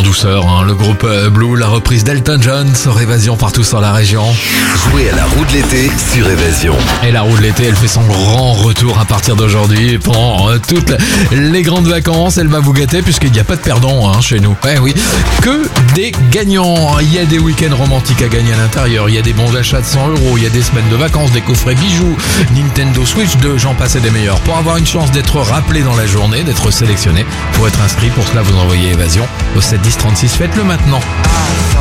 douceur, hein. Le groupe Blue, la reprise d'Elton John sur Évasion partout sur la région. Jouez à la roue de l'été sur Évasion. Et la roue de l'été, elle fait son grand retour à partir d'aujourd'hui. Et pendant toutes les grandes vacances, elle va vous gâter puisqu'il n'y a pas de perdants, hein, chez nous. Ouais, oui, que des gagnants. Il y a des week-ends romantiques à gagner à l'intérieur. Il y a des bons d'achat de 100 €. Il y a des semaines de vacances, des coffrets bijoux, Nintendo Switch 2, j'en passe et des meilleurs. Pour avoir une chance d'être rappelé dans la journée, d'être sélectionné, pour être inscrit, pour cela vous envoyez Évasion au 7 10 36. Faites-le maintenant.